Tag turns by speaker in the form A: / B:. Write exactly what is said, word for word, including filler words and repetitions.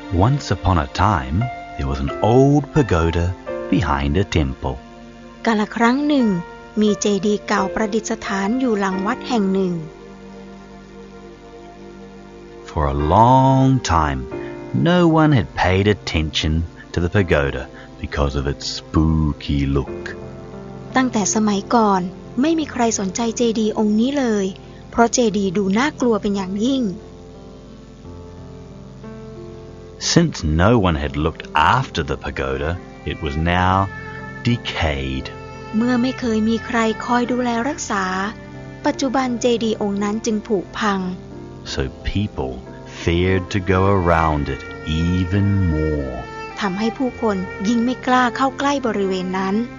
A: Once upon a time, there was an old pagoda behind a temple.
B: กาลครั้งหนึ่งมีเจดีย์เก่าประดิษฐานอยู่หลังวัดแห่งหนึ่ง
A: For a long time, no one had paid attention to the pagoda because of its spooky look.
B: ตั้งแต่สมัยก่อนไม่มีใครสนใจเจดีย์องค์นี้เลยเพราะเจดีย์ดูน่ากลัวเป็นอย่างยิ่ง
A: Since no one had looked after the pagoda, it was now decayed.
B: เมื่อไม่เคยมีใครคอยดูแลรักษาปัจจุบันเจดีย์องค์นั้นจึงผุพัง
A: So people feared to go around it even more.
B: ทำให้ผู้คนยิ่งไม่กล้าเข้าใกล้บริเวณนั้น